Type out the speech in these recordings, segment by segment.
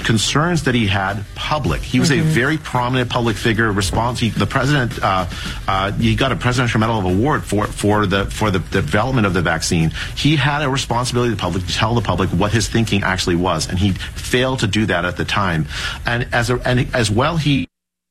concerns that he had public. He was a very prominent public figure. The president, he got a Presidential Medal of Award for the development of the vaccine. He had a responsibility to tell the public what his thinking actually was, and he failed to do that at the time. And as well, he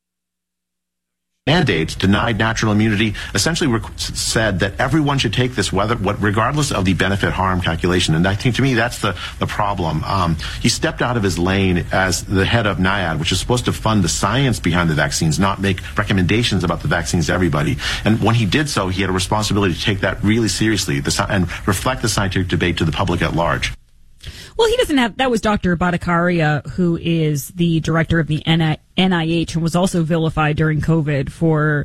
mandates denied natural immunity, essentially said that everyone should take this regardless of the benefit-harm calculation. And I think, to me, that's the problem. He stepped out of his lane as the head of NIAID, which is supposed to fund the science behind the vaccines, not make recommendations about the vaccines to everybody. And when he did so, he had a responsibility to take that really seriously and reflect the scientific debate to the public at large. Well, he doesn't have. That was Dr. Bhattacharya, who is the director of the NIH and was also vilified during COVID for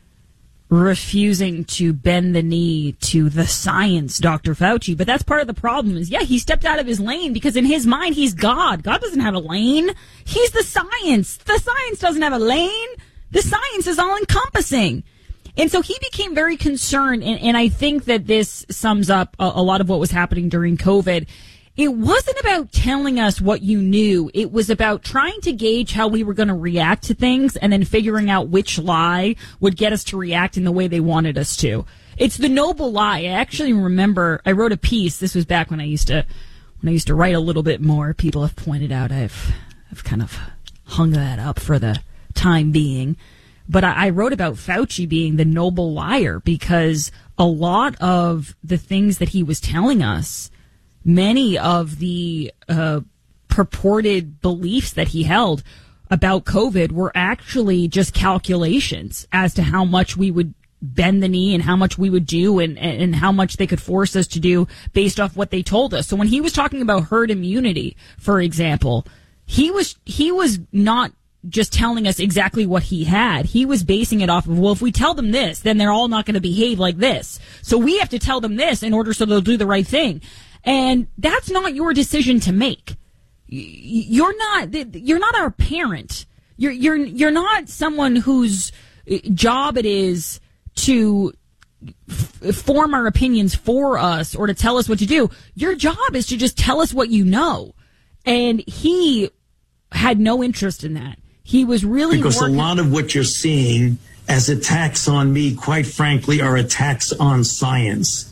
refusing to bend the knee to the science, Dr. Fauci. But that's part of the problem is, he stepped out of his lane because in his mind, he's God. God doesn't have a lane. He's the science. The science doesn't have a lane. The science is all encompassing. And so he became very concerned. And I think that this sums up a lot of what was happening during COVID. It wasn't about telling us what you knew. It was about trying to gauge how we were going to react to things and then figuring out which lie would get us to react in the way they wanted us to. It's the noble lie. I actually remember I wrote a piece. This was back when I used to write a little bit more. People have pointed out I've kind of hung that up for the time being. But I wrote about Fauci being the noble liar because a lot of the things that he was telling us, many of the purported beliefs that he held about COVID were actually just calculations as to how much we would bend the knee and how much we would do and how much they could force us to do based off what they told us. So when he was talking about herd immunity, for example, he was not just telling us exactly what he had. He was basing it off of, well, if we tell them this, then they're all not going to behave like this. So we have to tell them this in order so they'll do the right thing. And that's not your decision to make. You're not our parent. You're not someone whose job it is to form our opinions for us or to tell us what to do. Your job is to just tell us what you know. And he had no interest in that. He was really because a lot of what you're seeing as attacks on me, quite frankly, are attacks on science.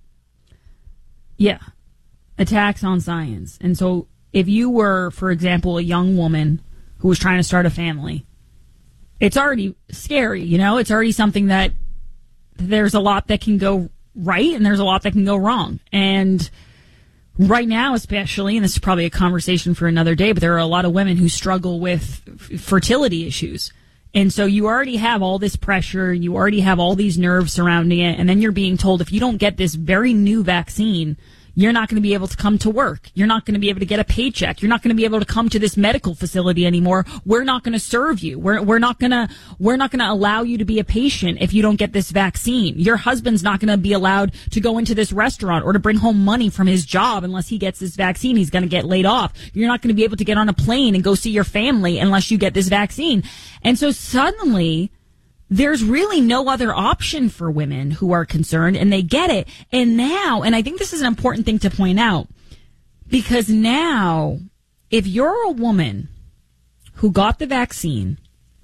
Yeah. Attacks on science. And so if you were, for example, a young woman who was trying to start a family, it's already scary, it's already something that there's a lot that can go right and there's a lot that can go wrong. And right now, especially, and this is probably a conversation for another day, but there are a lot of women who struggle with fertility issues. And so you already have all this pressure, you already have all these nerves surrounding it, and then you're being told if you don't get this very new vaccine, you're not going to be able to come to work. You're not going to be able to get a paycheck. You're not going to be able to come to this medical facility anymore. We're not going to serve you. We're not going to allow you to be a patient if you don't get this vaccine. Your husband's not going to be allowed to go into this restaurant or to bring home money from his job unless he gets this vaccine. He's going to get laid off. You're not going to be able to get on a plane and go see your family unless you get this vaccine. And so suddenly, there's really no other option for women who are concerned, and they get it. And now, and I think this is an important thing to point out, because now, if you're a woman who got the vaccine,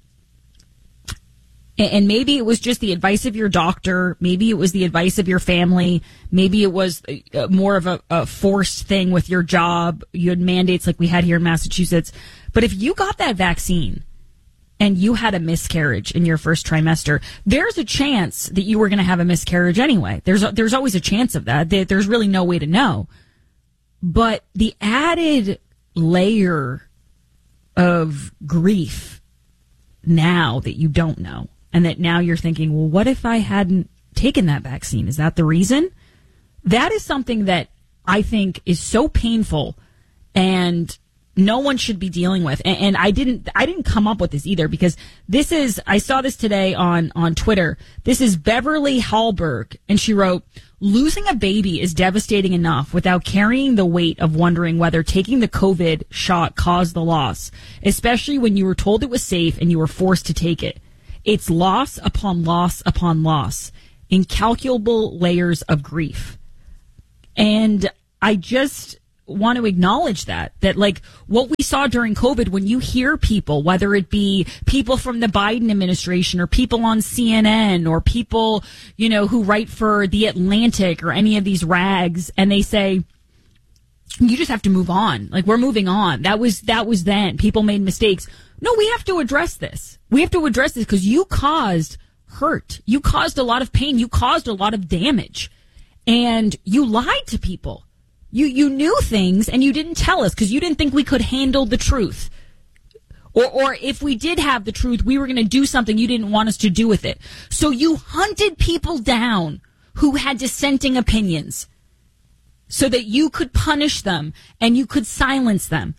and maybe it was just the advice of your doctor, maybe it was the advice of your family, maybe it was more of a forced thing with your job, you had mandates like we had here in Massachusetts, but if you got that vaccine, and you had a miscarriage in your first trimester, there's a chance that you were going to have a miscarriage anyway. There's always a chance of that. There's really no way to know. But the added layer of grief now that you don't know, and that now you're thinking, well, what if I hadn't taken that vaccine? Is that the reason? That is something that I think is so painful and no one should be dealing with. And I didn't come up with this either, because I saw this today on Twitter. This is Beverly Hallberg, and she wrote, losing a baby is devastating enough without carrying the weight of wondering whether taking the COVID shot caused the loss, especially when you were told it was safe and you were forced to take it. It's loss upon loss upon loss, incalculable layers of grief. And I just want to acknowledge that like what we saw during COVID, when you hear people, whether it be people from the Biden administration or people on CNN or people, you know, who write for The Atlantic or any of these rags, and they say, you just have to move on. Like, we're moving on. That was then. People made mistakes. No, we have to address this. We have to address this because you caused hurt. You caused a lot of pain. You caused a lot of damage. And you lied to people. You knew things and you didn't tell us because you didn't think we could handle the truth. Or if we did have the truth, we were going to do something you didn't want us to do with it. So you hunted people down who had dissenting opinions so that you could punish them and you could silence them.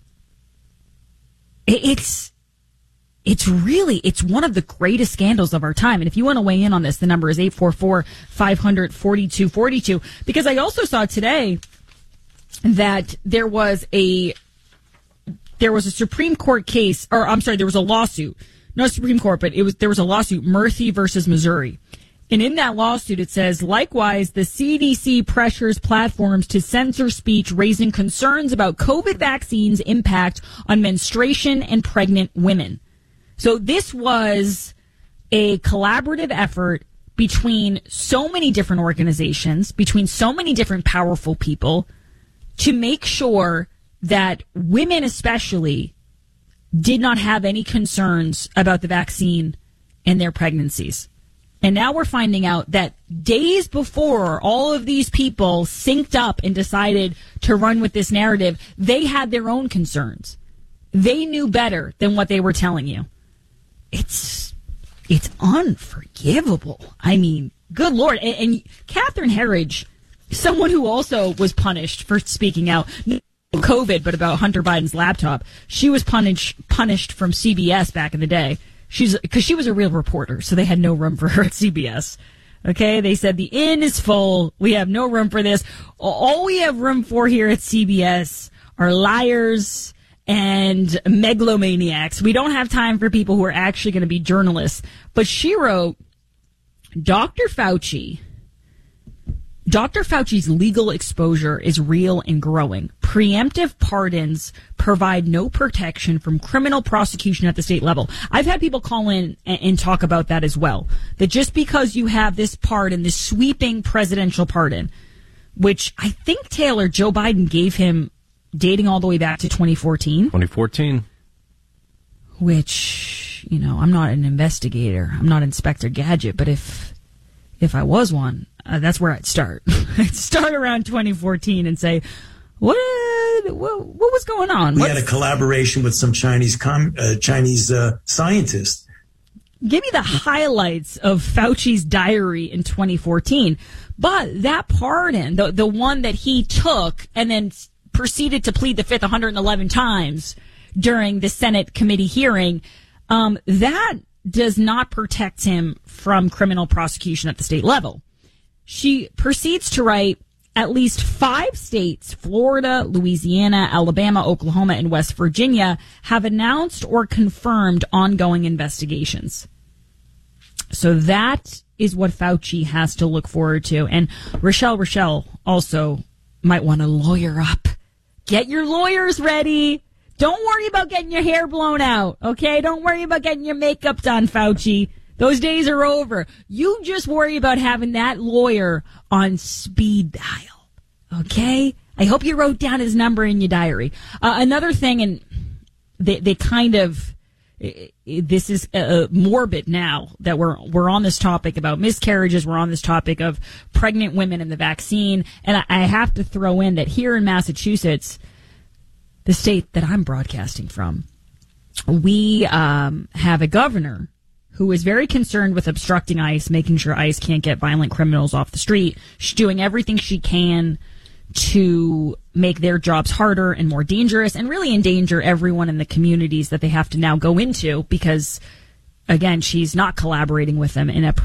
It's one of the greatest scandals of our time. And if you want to weigh in on this, the number is 844-500-4242. Because I also saw today that there was a Supreme Court case, or I'm sorry, there was a lawsuit, not Supreme Court, but there was a lawsuit, Murphy versus Missouri. And in that lawsuit, it says, likewise, the CDC pressures platforms to censor speech, raising concerns about COVID vaccines' impact on menstruation and pregnant women. So this was a collaborative effort between so many different organizations, between so many different powerful people, to make sure that women especially did not have any concerns about the vaccine in their pregnancies. And now we're finding out that days before all of these people synced up and decided to run with this narrative, they had their own concerns. They knew better than what they were telling you. It's unforgivable. I mean, good Lord. And Catherine Herridge, someone who also was punished for speaking out, not COVID, but about Hunter Biden's laptop. She was punished from CBS back in the day. Because she was a real reporter, so they had no room for her at CBS. Okay, they said the inn is full. We have no room for this. All we have room for here at CBS are liars and megalomaniacs. We don't have time for people who are actually going to be journalists. But she wrote, Dr. Fauci's legal exposure is real and growing. Preemptive pardons provide no protection from criminal prosecution at the state level. I've had people call in and talk about that as well. That just because you have this pardon, this sweeping presidential pardon, which I think, Taylor, Joe Biden gave him dating all the way back to 2014. 2014. Which, you know, I'm not an investigator. I'm not Inspector Gadget, but if I was one, that's where I'd start. I'd start around 2014 and say, what was going on? We had a collaboration with some Chinese scientists. Give me the highlights of Fauci's diary in 2014. But that pardon, the one that he took and then proceeded to plead the fifth 111 times during the Senate committee hearing, that does not protect him from criminal prosecution at the state level. She proceeds to write, at least 5 states, Florida, Louisiana, Alabama, Oklahoma, and West Virginia, have announced or confirmed ongoing investigations. So that is what Fauci has to look forward to. And Rochelle also might want to lawyer up. Get your lawyers ready. Don't worry about getting your hair blown out, okay? Don't worry about getting your makeup done, Fauci. Those days are over. You just worry about having that lawyer on speed dial, okay? I hope you wrote down his number in your diary. Another thing, and they kind of, this is morbid now that we're on this topic about miscarriages. We're on this topic of pregnant women and the vaccine. And I have to throw in that here in Massachusetts, the state that I'm broadcasting from, we have a governor who is very concerned with obstructing ICE, making sure ICE can't get violent criminals off the street. She's doing everything she can to make their jobs harder and more dangerous and really endanger everyone in the communities that they have to now go into because, again, she's not collaborating with them in a...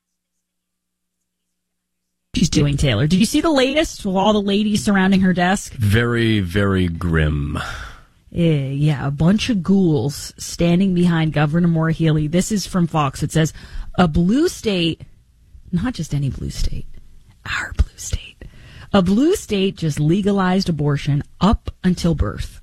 She's doing, Taylor. Did you see the latest with all the ladies surrounding her desk? Very, very grim. Yeah, a bunch of ghouls standing behind Governor Maura Healey. This is from Fox. It says, a blue state, not just any blue state, our blue state, A blue state just legalized abortion up until birth.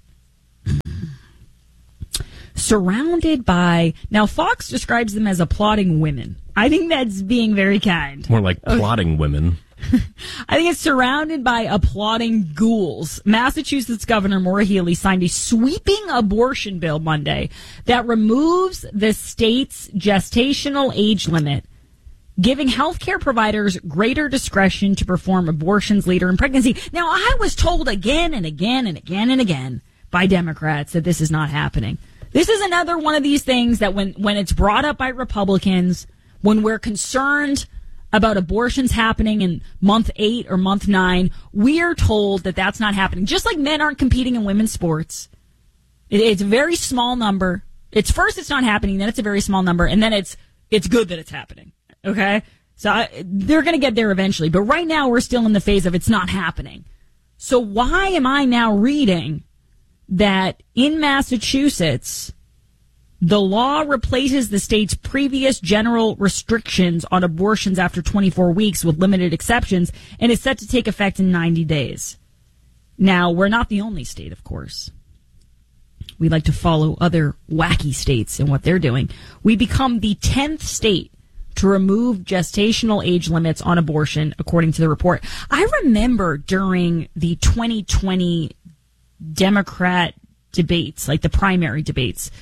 Surrounded by... Now, Fox describes them as applauding women. I think that's being very kind. More like plotting women. I think it's surrounded by applauding ghouls. Massachusetts Governor Maura Healey signed a sweeping abortion bill Monday that removes the state's gestational age limit, giving healthcare providers greater discretion to perform abortions later in pregnancy. Now, I was told again and again and again and again by Democrats that this is not happening. This is another one of these things that when it's brought up by Republicans, when we're concerned about abortions happening in month 8 or month 9, we are told that that's not happening. Just like men aren't competing in women's sports. It's a very small number. It's not happening, then it's a very small number, and then it's good that it's happening. Okay? So they're going to get there eventually. But right now we're still in the phase of it's not happening. So why am I now reading that in Massachusetts, the law replaces the state's previous general restrictions on abortions after 24 weeks with limited exceptions and is set to take effect in 90 days. Now, we're not the only state, of course. We like to follow other wacky states and what they're doing. We become the 10th state to remove gestational age limits on abortion, according to the report. I remember during the 2020 Democrat debates, like the primary debates,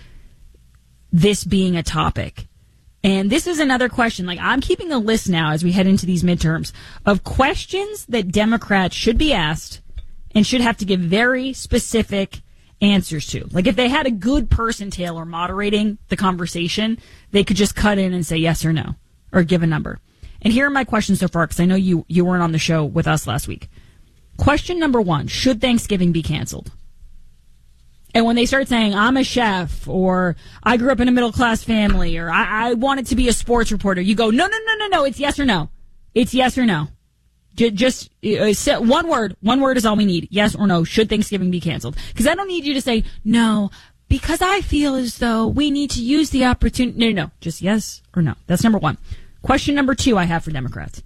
this being a topic. And this is another question. Like, I'm keeping a list now as we head into these midterms of questions that Democrats should be asked and should have to give very specific answers to. Like, if they had a good person, Taylor, moderating the conversation, they could just cut in and say yes or no, or give a number. And here are my questions so far, because I know you weren't on the show with us last week. Question number 1, should Thanksgiving be canceled? And when they start saying, I'm a chef, or I grew up in a middle-class family, or I wanted to be a sports reporter, you go, no, it's yes or no. It's yes or no. Just one word. One word is all we need. Yes or no. Should Thanksgiving be canceled? Because I don't need you to say, no, because I feel as though we need to use the opportunity. No. Just yes or no. That's number 1. Question number 2 I have for Democrats.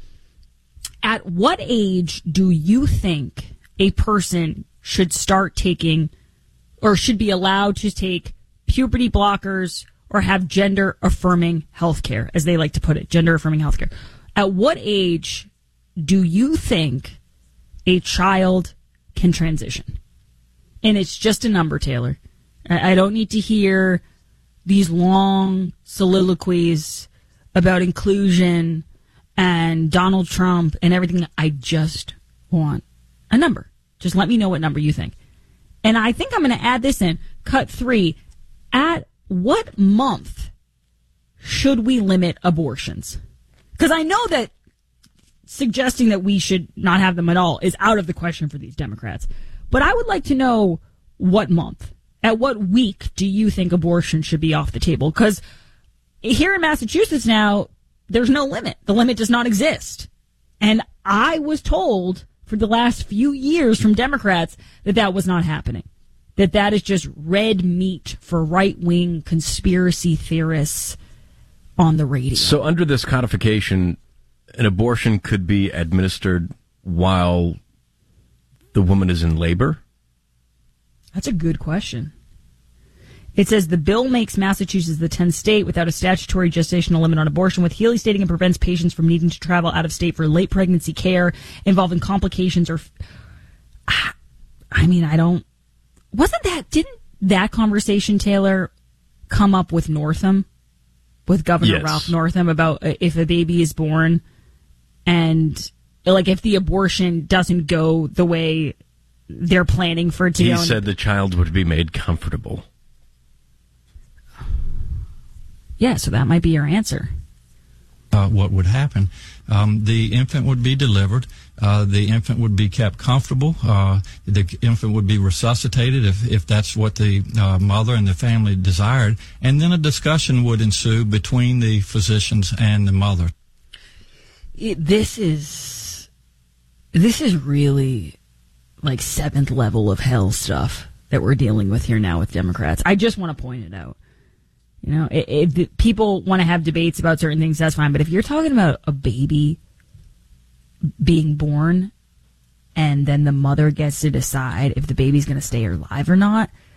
At what age do you think a person should start taking or should be allowed to take puberty blockers or have gender-affirming health care, as they like to put it, gender-affirming health care? At what age do you think a child can transition? And it's just a number, Taylor. I don't need to hear these long soliloquies about inclusion and Donald Trump and everything. I just want a number. Just let me know what number you think. And I think I'm going to add this in. Cut 3. At what month should we limit abortions? Because I know that suggesting that we should not have them at all is out of the question for these Democrats. But I would like to know what month. At what week do you think abortion should be off the table? Because here in Massachusetts now, there's no limit. The limit does not exist. And I was told for the last few years from Democrats that was not happening. That is just red meat for right-wing conspiracy theorists on the radio. So under this codification, an abortion could be administered while the woman is in labor? That's a good question. It says the bill makes Massachusetts the 10th state without a statutory gestational limit on abortion, with Healey stating it prevents patients from needing to travel out of state for late pregnancy care involving complications or... Didn't that conversation, Taylor, come up with Northam? With Governor Ralph Northam about if a baby is born and, like, if the abortion doesn't go the way they're planning for it to go. He said the child would be made comfortable. Yeah, so that might be your answer. What would happen? The infant would be delivered. The infant would be kept comfortable. The infant would be resuscitated if that's what the mother and the family desired. And then a discussion would ensue between the physicians and the mother. This is really like 7th level of hell stuff that we're dealing with here now with Democrats. I just want to point it out. You know, if people want to have debates about certain things, that's fine. But if you're talking about a baby being born and then the mother gets to decide if the baby's going to stay alive or not.